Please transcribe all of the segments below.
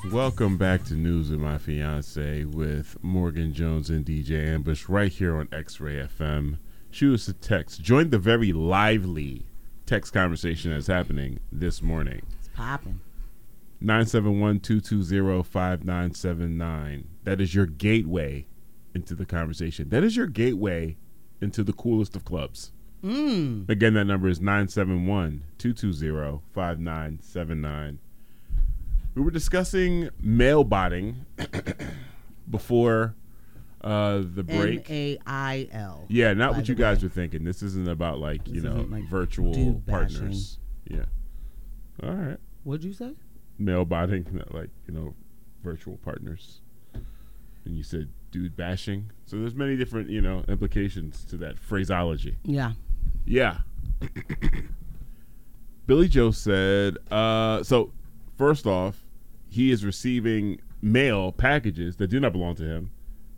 Welcome back to News with My Fiance with Morgan Jones and DJ Ambush right here on X-Ray FM. Shoot us a text. Join the very lively text conversation that's happening this morning. It's popping. 971-220-5979. That is your gateway into the conversation. That is your gateway into the coolest of clubs. Again, that number is 971-220-5979. We were discussing mailbotting before the break. MAIL. Yeah, not what you guys were thinking. This isn't about like virtual partners. Yeah. All right. What'd you say? Mailbotting, not like virtual partners. And you said dude bashing. So there's many different implications to that phraseology. Yeah. Yeah. Billy Joe said. So first off, he is receiving mail packages that do not belong to him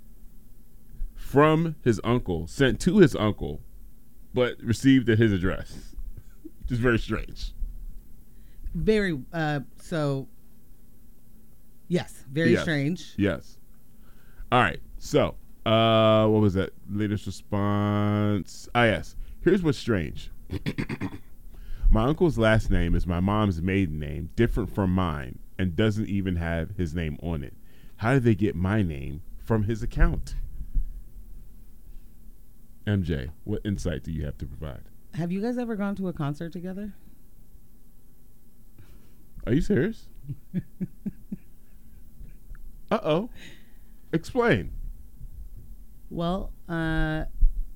from his uncle, sent to his uncle, but received at his address. Which is very strange. Very, yes, very strange. Yes. All right. So, what was that latest response? Yes. Here's what's strange. My uncle's last name is my mom's maiden name, different from mine, and doesn't even have his name on it. How did they get my name from his account? MJ, what insight do you have to provide? Have you guys ever gone to a concert together? Are you serious? Uh-oh. Explain. Well, a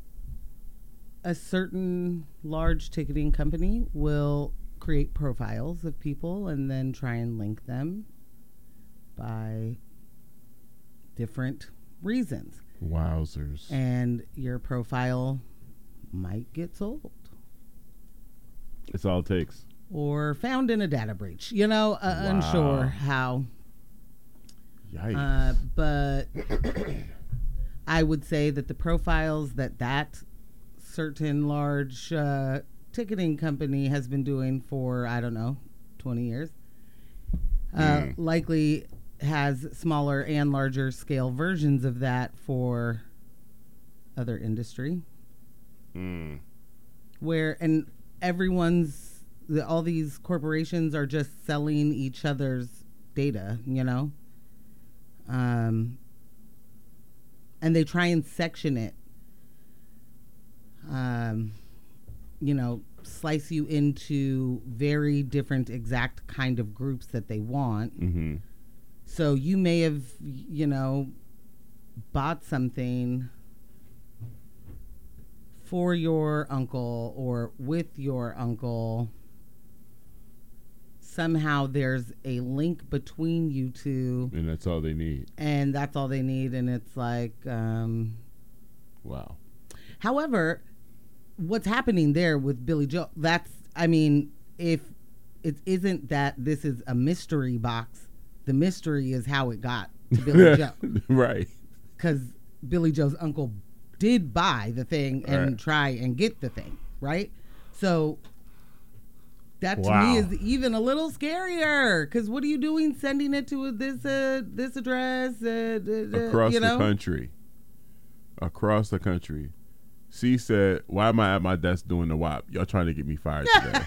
certain large ticketing company will create profiles of people and then try and link them by different reasons. Wowzers. And your profile might get sold. It's all it takes. Or found in a data breach. Unsure how. Yikes. But I would say that the profiles that certain large ticketing company has been doing for, 20 years, likely has smaller and larger scale versions of that for other industry. Where, and all these corporations are just selling each other's data, and they try and section it, slice you into very different exact kind of groups that they want. Mm-hmm. So you may have, bought something for your uncle or with your uncle. Somehow there's a link between you two. And that's all they need. And it's like... wow. However, what's happening there with Billy Joe, if it isn't that this is a mystery box, the mystery is how it got to Billy Joe. Right. Because Billy Joe's uncle did buy the thing and try and get the thing, right? So that to me is even a little scarier. Because what are you doing sending it to this address? Across the country. Across the country. C said, why am I at my desk doing the WAP? Y'all trying to get me fired today.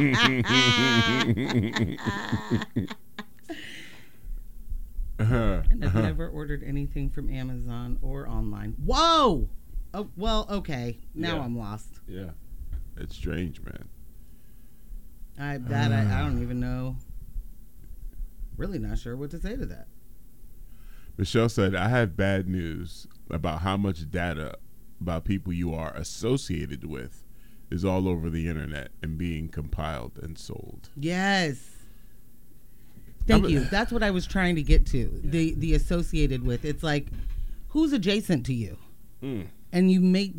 And I've never ordered anything from Amazon or online. Whoa! Oh, well, okay. Now I'm lost. Yeah. It's strange, man. I don't even know. Really not sure what to say to that. Michelle said, I have bad news about how much data about people you are associated with is all over the internet and being compiled and sold. Yes. Thank you. That's what I was trying to get to. The associated with. It's like, who's adjacent to you? And you make,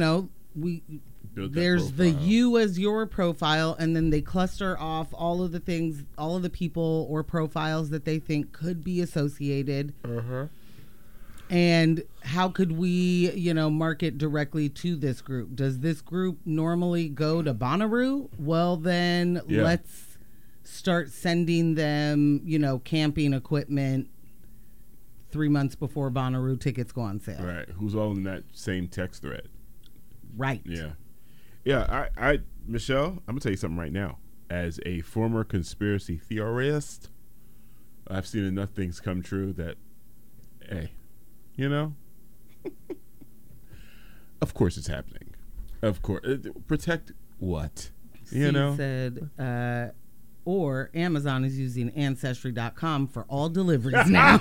there's the you as your profile, and then they cluster off all of the things, all of the people or profiles that they think could be associated. And how could we, market directly to this group? Does this group normally go to Bonnaroo? Well, then let's start sending them, camping equipment 3 months before Bonnaroo tickets go on sale. Right. Who's all in that same text thread? Right. Yeah. Yeah. I Michelle, I'm gonna tell you something right now. As a former conspiracy theorist, I've seen enough things come true that, hey, of course it's happening. Of course. Protect what? She said, or Amazon is using Ancestry.com for all deliveries now.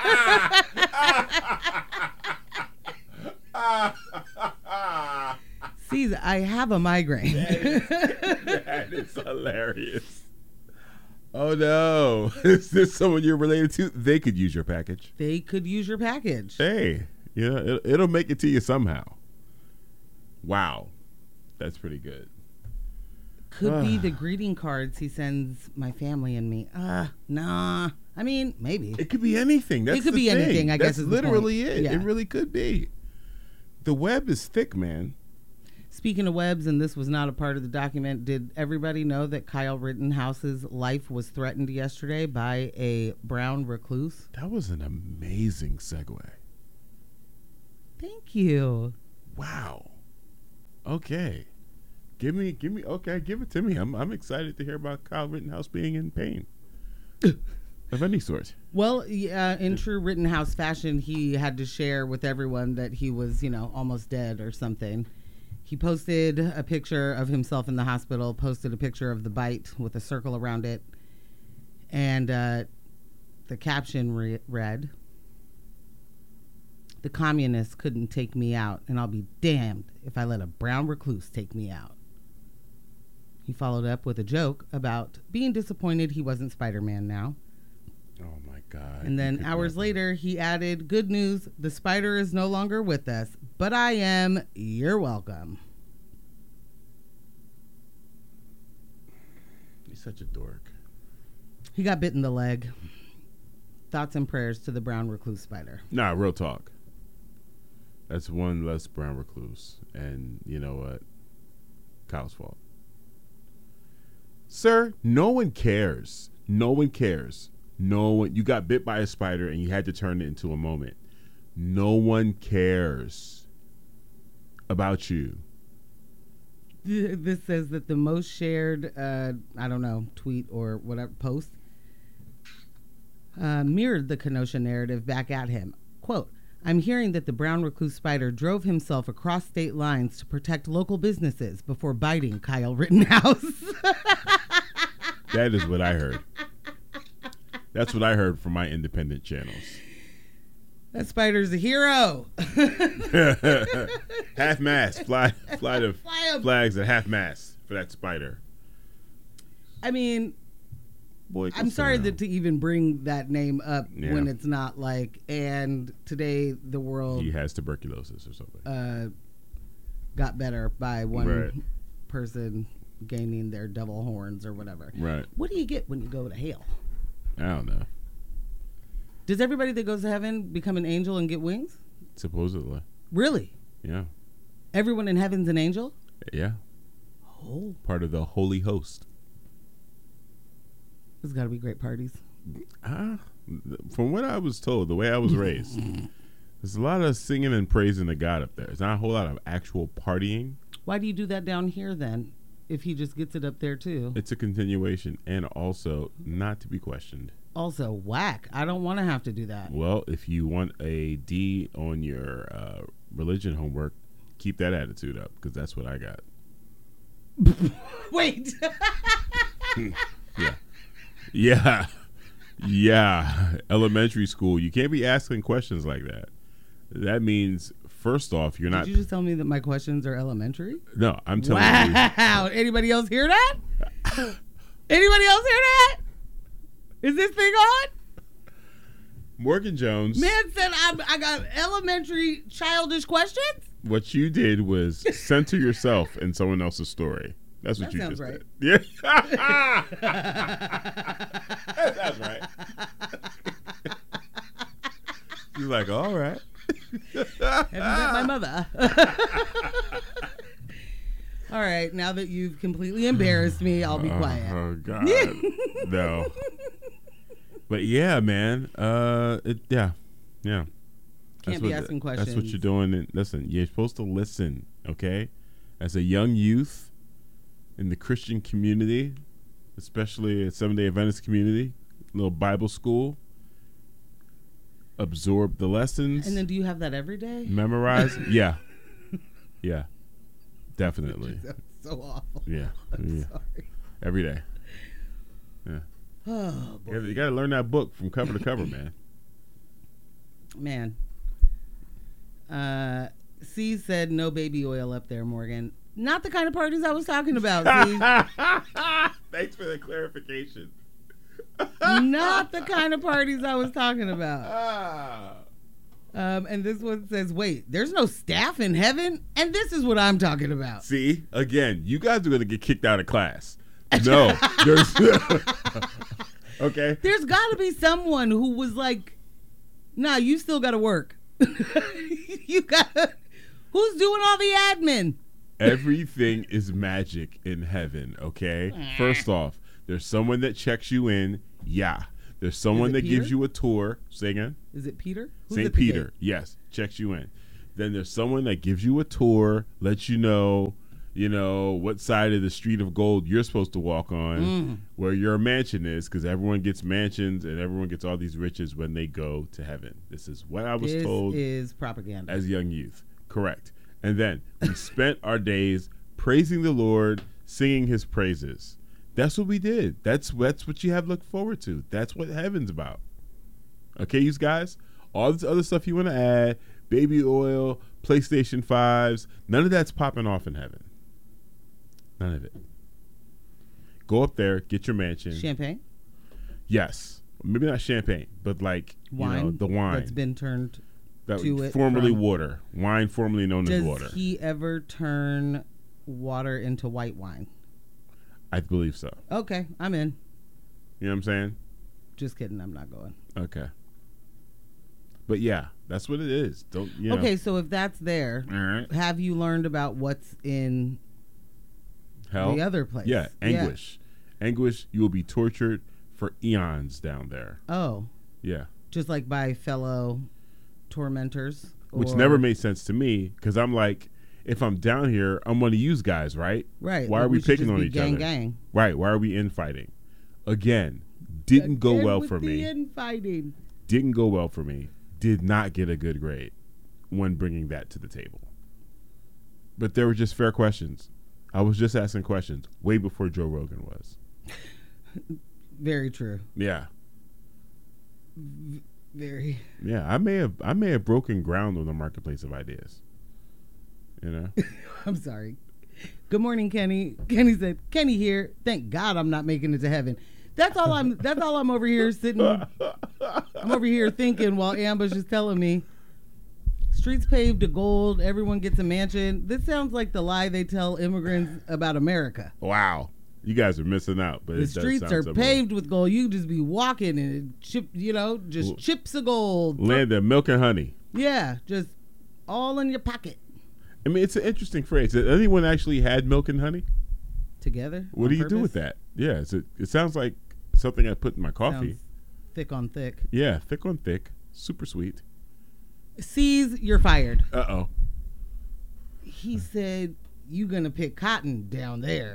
See, I have a migraine. That is hilarious. Oh, no. Is this someone you're related to? They could use your package. They could use your package. Hey, it'll make it to you somehow. Wow. That's pretty good. Could be the greeting cards he sends my family and me. Nah. I mean, maybe. It could be anything. That's it could be thing. anything, I guess is literally it. Yeah. It really could be. The web is thick, man. Speaking of webs, and this was not a part of the document, did everybody know that Kyle Rittenhouse's life was threatened yesterday by a brown recluse? That was an amazing segue. Thank you. Wow. Okay. Give it to me. I'm excited to hear about Kyle Rittenhouse being in pain of any sort. Well, in true Rittenhouse fashion, he had to share with everyone that he was, almost dead or something. He posted a picture of himself in the hospital, posted a picture of the bite with a circle around it, and the caption read, "The communists couldn't take me out, and I'll be damned if I let a brown recluse take me out." He followed up with a joke about being disappointed he wasn't Spider-Man now. Oh, my God. And then hours later, he added, "Good news, the spider is no longer with us, but I am. You're welcome." He's such a dork. He got bit in the leg. Thoughts and prayers to the brown recluse spider. Nah, real talk. That's one less brown recluse. And you know what? Kyle's fault. Sir, no one cares. No one cares. You got bit by a spider and you had to turn it into a moment. No one cares about you. This says that the most shared, tweet or whatever, post, mirrored the Kenosha narrative back at him. Quote, "I'm hearing that the brown recluse spider drove himself across state lines to protect local businesses before biting Kyle Rittenhouse." That is what I heard. That's what I heard from my independent channels. That spider's a hero. Half mast. Fly the flags at half mast for that spider. I mean, boy, I'm sorry to even bring that name up when it's not like, and today the world... He has tuberculosis or something. Got better by one person gaining their devil horns or whatever. Right. What do you get when you go to hell? I don't know. Does everybody that goes to heaven become an angel and get wings? Supposedly. Really? Yeah. Everyone in heaven's an angel? Yeah. Oh. Part of the holy host. There's got to be great parties. From what I was told, the way I was raised, there's a lot of singing and praising to God up there. There's not a whole lot of actual partying. Why do you do that down here then, if he just gets it up there too? It's a continuation and also not to be questioned. Also, whack. I don't want to have to do that. Well, if you want a D on your religion homework, keep that attitude up, because that's what I got. Wait. Yeah. Elementary school, you can't be asking questions like that. That means, first off, you're not... Did you just tell me that my questions are elementary? No, I'm telling you. Wow. Anybody else hear that? Anybody else hear that? Is this thing on? Morgan Jones. Man said I got elementary childish questions? What you did was center yourself in someone else's story. That's what you just right. did. Yeah. That sounds right. She's like, all right. Have you met my mother? All right. right. Now that you've completely embarrassed me, I'll be quiet. Oh God, no. But yeah, man. Yeah. Can't be asking questions. That's what you're doing. And listen, you're supposed to listen, okay? As a young youth in the Christian community, especially a Seventh-day Adventist community, little Bible school, absorb the lessons. And then do you have that every day? Memorize? Yeah. Yeah. Definitely. That's so awful. Yeah. I'm sorry. Every day. Yeah. Oh, boy. You got to learn that book from cover to cover, man. Man. C said no baby oil up there, Morgan. Not the kind of parties I was talking about, C. Thanks for the clarification. Not the kind of parties I was talking about. And this one says, wait, there's no staff in heaven? And this is what I'm talking about. See, again, you guys are going to get kicked out of class. No. There's okay. There's got to be someone who was like, nah, you still got to work. You got to. Who's doing all the admin? Everything is magic in heaven, okay? First off, there's someone that checks you in. Yeah. There's someone that Peter? gives you a tour. Say again? Is it Peter? Who's St. at the Peter. gate? Yes. Checks you in. Then there's someone that gives you a tour, lets you know, what side of the street of gold you're supposed to walk on, where your mansion is, because everyone gets mansions and everyone gets all these riches when they go to heaven. This is what I was told. This is propaganda. As young youth. Correct. And then we spent our days praising the Lord, singing his praises. That's what we did. That's what you have to look forward to. That's what heaven's about. Okay, you guys? All this other stuff you want to add, baby oil, PlayStation 5s, none of that's popping off in heaven. None of it. Go up there, get your mansion. Champagne? Yes. Maybe not champagne, but like Wine? The wine. That's been turned that to it formerly from- water. Wine formerly known as water. Does he ever turn water into white wine? I believe so. Okay, I'm in. You know what I'm saying? Just kidding, I'm not going. Okay. But yeah, that's what it is. Don't you know? Okay, so if that's there, All right. have you learned about what's in Hell. the other place? Yeah, anguish. Anguish, you will be tortured for eons down there. Oh, Yeah. just like by fellow tormentors? Which or- never made sense to me, because I'm like, if I'm down here, I'm one of you guys, right? Right. Why like are we should picking just on be each gang, other? Gang. Right. Why are we infighting? Again, didn't go Again well with for the me. infighting. Didn't go well for me. Did not get a good grade when bringing that to the table. But they were just fair questions. I was just asking questions way before Joe Rogan was. Very true. Yeah. Very. Yeah, I may have broken ground on the marketplace of ideas. You know? I'm sorry. Good morning, Kenny. Kenny said, Kenny here. Thank God I'm not making it to heaven. That's all I'm over here sitting. I'm over here thinking while Ambush is telling me streets paved to gold, everyone gets a mansion. This sounds like the lie they tell immigrants about America. Wow. You guys are missing out, but The streets are paved with gold. You just be walking and chips of gold. Land of milk and honey. Yeah, just all in your pocket. I mean, it's an interesting phrase. Has anyone actually had milk and honey? Together? What do you do with that? Yeah, it sounds like something I put in my coffee. Sounds thick on thick. Yeah, thick on thick, super sweet. C's, you're fired. Uh-oh. He said, you gonna pick cotton down there.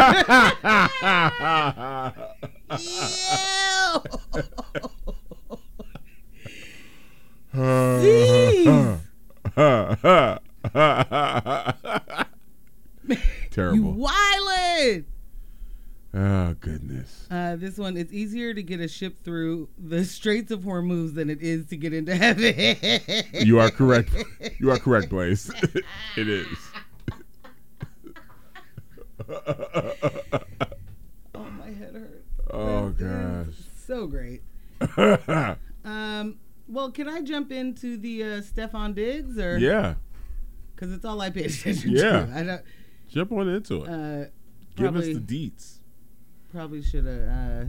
C's. Terrible. You wildin'. Oh, goodness. This one, it's easier to get a ship through the Straits of Hormuz than it is to get into heaven. You are correct. You are correct, Blaze. It is. Oh, my head hurts. Oh, This gosh. is so great. Well, can I jump into the Stefan Diggs? Or Yeah. Because it's all I pay attention Yeah. to. I don't, Jump on into it. Give us the deets. Probably should have.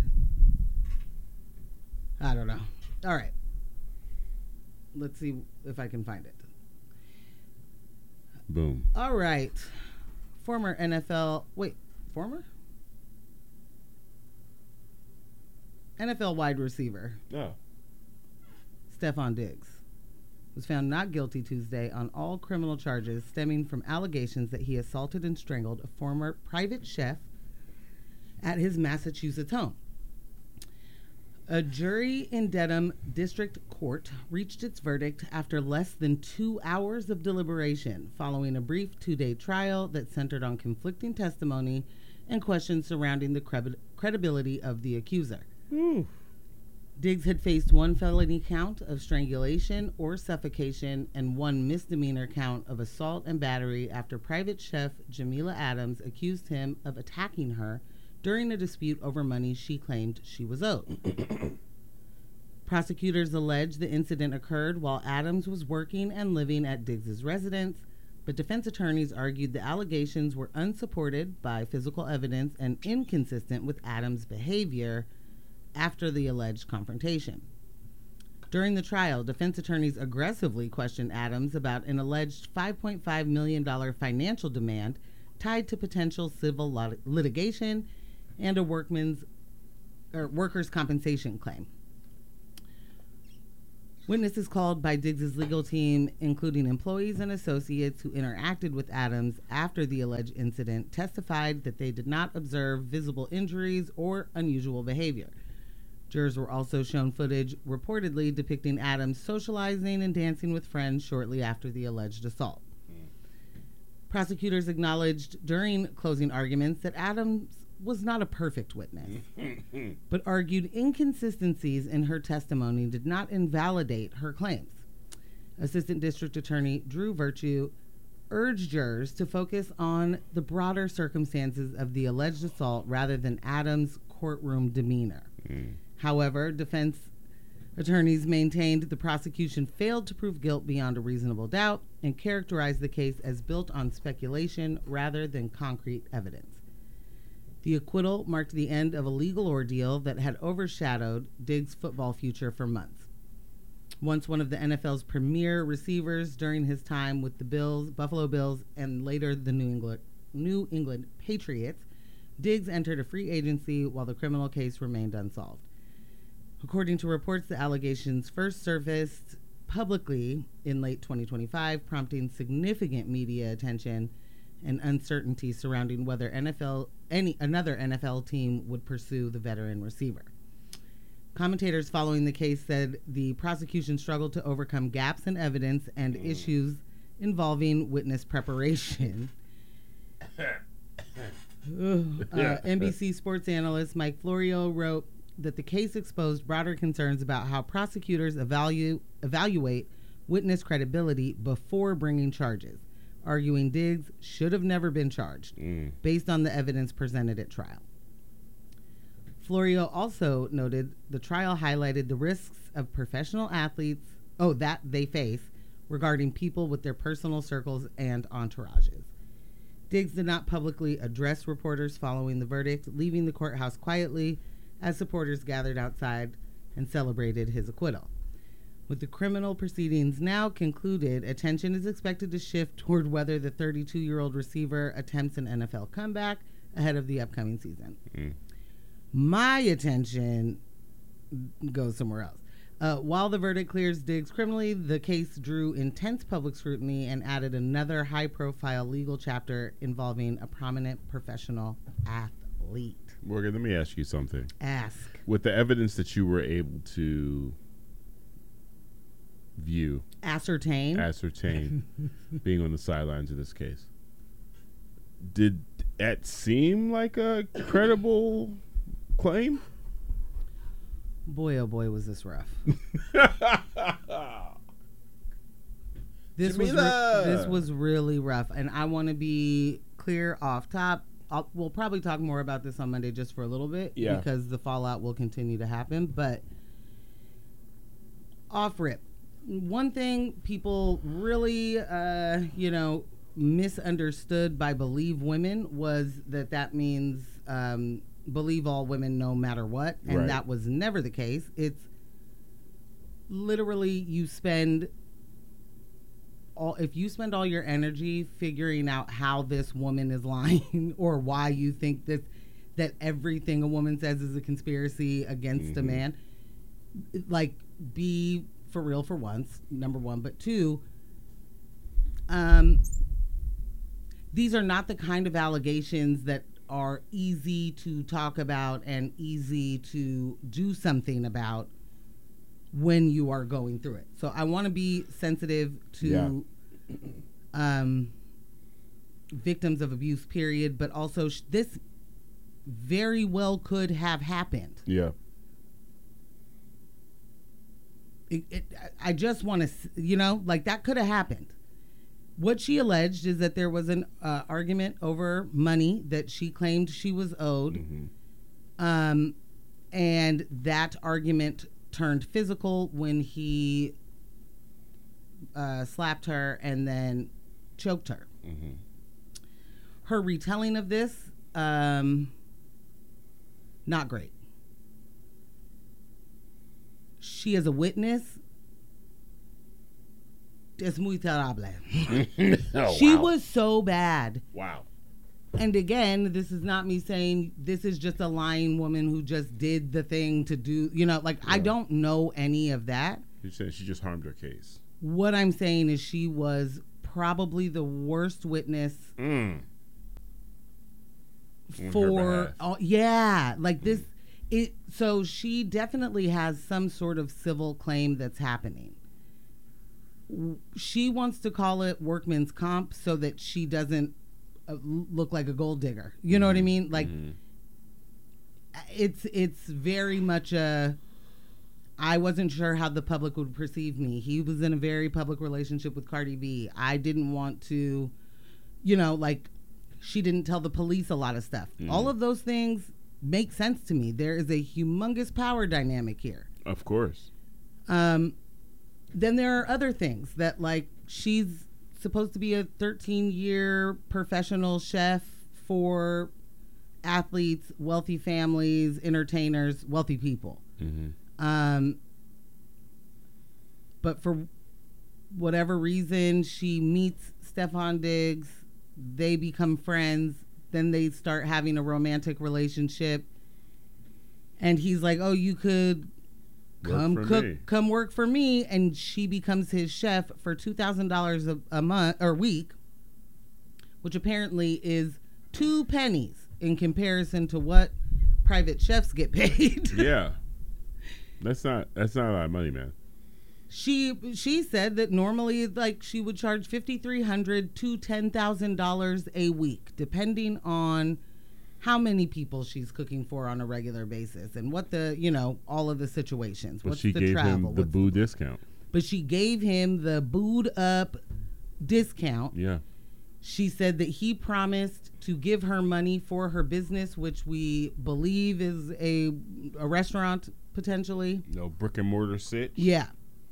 I don't know. All right. Let's see if I can find it. Boom. All right. former NFL wide receiver Stefon Diggs was found not guilty Tuesday on all criminal charges stemming from allegations that he assaulted and strangled a former private chef at his Massachusetts home. A jury in Dedham District Court reached its verdict after less than 2 hours of deliberation, following a brief 2-day trial that centered on conflicting testimony and questions surrounding the credibility of the accuser. Diggs had faced one felony count of strangulation or suffocation and one misdemeanor count of assault and battery after private chef Jamila Adams accused him of attacking her during a dispute over money she claimed she was owed. Prosecutors allege the incident occurred while Adams was working and living at Diggs' residence, but defense attorneys argued the allegations were unsupported by physical evidence and inconsistent with Adams' behavior after the alleged confrontation. During the trial, defense attorneys aggressively questioned Adams about an alleged $5.5 million financial demand tied to potential civil litigation and a workers' compensation claim. Witnesses called by Diggs' legal team, including employees and associates who interacted with Adams after the alleged incident, testified that they did not observe visible injuries or unusual behavior. Jurors were also shown footage reportedly depicting Adams socializing and dancing with friends shortly after the alleged assault. Prosecutors acknowledged during closing arguments that Adams was not a perfect witness, but argued inconsistencies in her testimony did not invalidate her claims. Assistant District Attorney Drew Virtue urged jurors to focus on the broader circumstances of the alleged assault rather than Adams' courtroom demeanor. However, defense attorneys maintained the prosecution failed to prove guilt beyond a reasonable doubt and characterized the case as built on speculation rather than concrete evidence. The acquittal marked the end of a legal ordeal that had overshadowed Diggs' football future for months. Once one of the NFL's premier receivers during his time with the Buffalo Bills, and later the New England Patriots, Diggs entered a free agency while the criminal case remained unsolved. According to reports, the allegations first surfaced publicly in late 2025, prompting significant media attention and uncertainty surrounding whether another NFL team would pursue the veteran receiver. Commentators following the case said the prosecution struggled to overcome gaps in evidence and issues involving witness preparation. NBC sports analyst Mike Florio wrote that the case exposed broader concerns about how prosecutors evaluate witness credibility before bringing charges, arguing Diggs should have never been charged based on the evidence presented at trial. Florio also noted the trial highlighted the risks of professional athletes that they face regarding people with their personal circles and entourages. Diggs did not publicly address reporters following the verdict, leaving the courthouse quietly as supporters gathered outside and celebrated his acquittal. With the criminal proceedings now concluded, attention is expected to shift toward whether the 32-year-old receiver attempts an NFL comeback ahead of the upcoming season. My attention goes somewhere else. While the verdict clears Diggs criminally, the case drew intense public scrutiny and added another high-profile legal chapter involving a prominent professional athlete. Morgan, let me ask you something. Ask. With the evidence that you were able to view, ascertain being on the sidelines of this case, did that seem like a credible claim? Boy, oh boy, was this rough. This was really rough, and I want to be clear off top. We'll probably talk more about this on Monday just for a little bit, because the fallout will continue to happen. But off rip, one thing people really, misunderstood by Believe Women was that means believe all women no matter what, and that was never the case. It's literally you spend if you spend all your energy figuring out how this woman is lying or why you think that everything a woman says is a conspiracy against a man, like, be for real for once, number one. But two, these are not the kind of allegations that are easy to talk about and easy to do something about when you are going through it. So I want to be sensitive to victims of abuse, period, but also this very well could have happened. Yeah. I just want to, like, that could have happened. What she alleged is that there was an argument over money that she claimed she was owed. And that argument turned physical when he slapped her and then choked her. Her retelling of this, not great. She is a witness. Es muy terrible. She was so bad. Wow. And again, this is not me saying this is just a lying woman who just did the thing to do, I don't know any of that. You're saying she just harmed her case. What I'm saying is she was probably the worst witness for, this. So she definitely has some sort of civil claim that's happening. She wants to call it workman's comp so that she doesn't look like a gold digger. You know what I mean? Like, it's very much I wasn't sure how the public would perceive me. He was in a very public relationship with Cardi B. I didn't want to, she didn't tell the police a lot of stuff. All of those things make sense to me. There is a humongous power dynamic here. Of course. Then there are other things that, like, she's supposed to be a 13-year professional chef for athletes, wealthy families, entertainers, wealthy people. But for whatever reason, she meets Stefan Diggs. They become friends. Then they start having a romantic relationship. And he's like, oh, you could come work for me. And she becomes his chef for $2,000 a month or week, which apparently is 2 pennies in comparison to what private chefs get paid. Yeah. That's not a lot of money, man. She said that normally, like, she would charge $5,300 to $10,000 a week, depending on how many people she's cooking for on a regular basis and what the, all of the situations. But what's she the gave travel, him the boo discount. But she gave him the booed up discount. Yeah. She said that he promised to give her money for her business, which we believe is a restaurant, potentially. No brick and mortar sit. Yeah.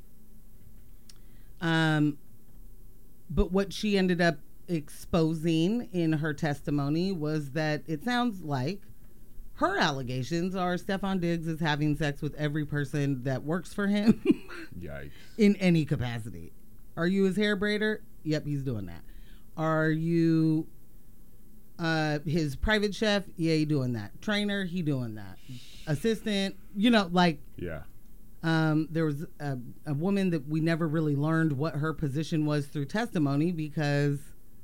But what she ended up exposing in her testimony was that it sounds like her allegations are Stefan Diggs is having sex with every person that works for him. Yikes. In any capacity. Are you his hair braider? Yep, he's doing that. Are you his private chef? Yeah, he doing that. Trainer? He doing that. Assistant? Yeah. There was a woman that we never really learned what her position was through testimony because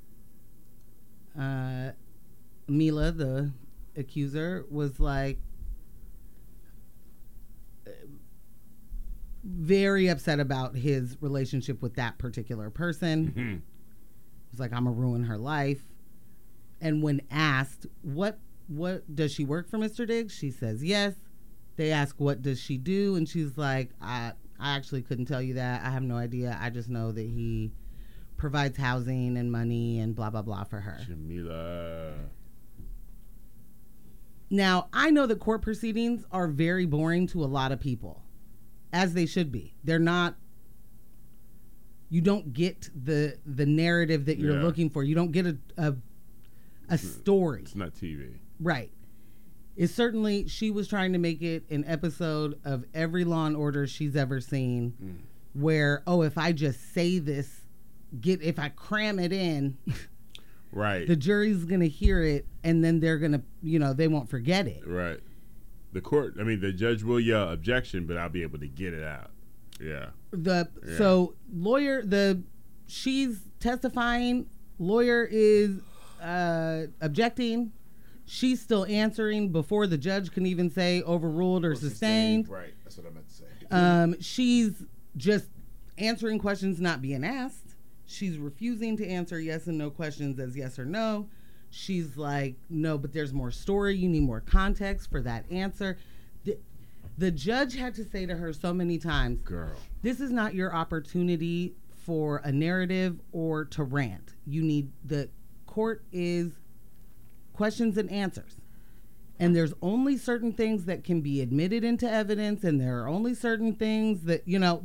Mila, the accuser, was like very upset about his relationship with that particular person. It was like, I'm gonna ruin her life. And when asked, what does she work for Mr. Diggs? She says yes. They ask, what does she do? And she's like, I actually couldn't tell you that. I have no idea. I just know that he provides housing and money and blah, blah, blah for her. Jamila. Now, I know that court proceedings are very boring to a lot of people, as they should be. They're not, you don't get the narrative that you're looking for. You don't get a story. It's not TV. Right. It's certainly, she was trying to make it an episode of every Law and Order she's ever seen where, if I just say this if I cram it in, right, the jury's going to hear it, and then they're going to, they won't forget it. Right. The judge will yell objection, but I'll be able to get it out. Yeah. So she's testifying, lawyer is objecting. She's still answering before the judge can even say overruled or sustained. Right. That's what I meant to say. She's just answering questions not being asked. She's refusing to answer yes and no questions as yes or no. She's like, no, but there's more story. You need more context for that answer. The judge had to say to her so many times, girl, this is not your opportunity for a narrative or to rant. The court is questions and answers. And there's only certain things that can be admitted into evidence, and there are only certain things that,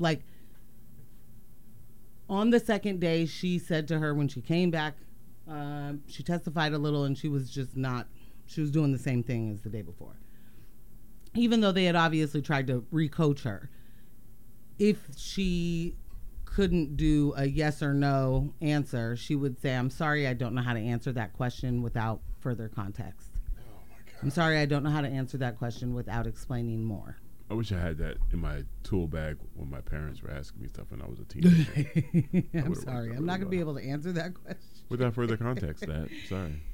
on the second day, she said to her when she came back, she testified a little, and she was doing the same thing as the day before. Even though they had obviously tried to recoach her. If she couldn't do a yes or no answer, she would say, I'm sorry, I don't know how to answer that question without further context. Oh my God. I'm sorry, I don't know how to answer that question without explaining more. I wish I had that in my tool bag when my parents were asking me stuff when I was a teenager. I'm sorry, I'm not going to be able to answer that question. Without further context, Dad. Sorry.